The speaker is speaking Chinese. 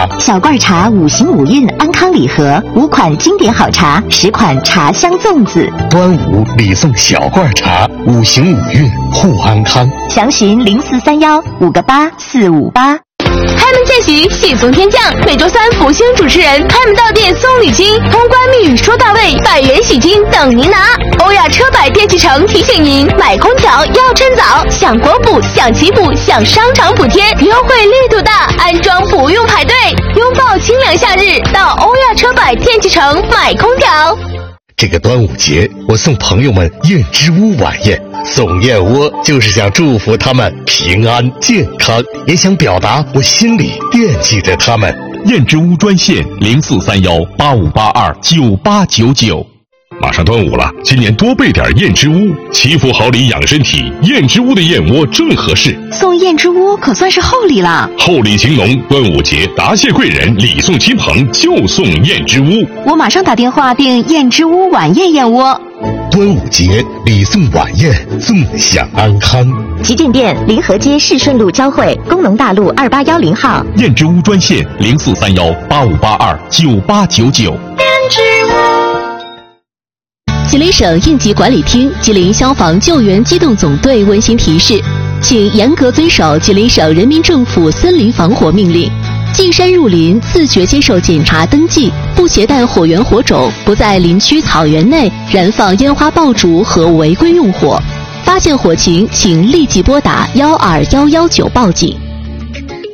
茶。 小罐茶5行5韵安康礼盒，5款经典好茶，10款茶香粽子。 端午礼送小罐茶，5行5韵护安康。 详询0431-58458。 开门见喜，喜从天降。每周3福星主持人开门到店送礼金，通关密语说到位，100元喜金等您拿。欧亚车百电器城提醒您，买空调要趁早，享国补、享奇补、享商场补贴，优惠力度大，安装不用排队。拥抱清凉夏日，到欧亚车百电器城买空调。 这个端午节，我送朋友们燕之屋晚宴。送燕窝就是想祝福他们平安健康，也想表达我心里惦记着他们。 燕之屋专线043185829899。马上端午了，今年多备点燕之屋，祈福好礼养身体。燕之屋的燕窝正合适， 送燕之屋可算是厚礼了。 厚礼情浓，端午节答谢贵人，礼送亲朋，就送燕之屋。 我马上打电话订燕之屋晚宴燕窝。 端午节礼送晚宴，纵享安康。 旗舰店临河街市顺路交汇，工农大路2810号。 燕之屋专线043185829899。燕之屋。 吉林省应急管理厅、吉林消防救援机动总队温馨提示，请严格遵守吉林省人民政府森林防火命令，进山入林自觉接受检查登记，不携带火源火种，不在林区草原内燃放烟花爆竹和违规用火。发现火情，请立即拨打12119报警。